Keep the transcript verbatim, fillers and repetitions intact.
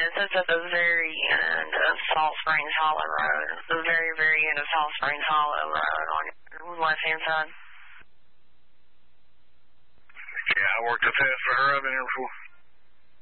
is. It's at the very end of Salt Springs Hollow Road. The very, very end of Salt Springs Hollow Road on your left-hand side. Yeah, I worked a test for her. I've been here before.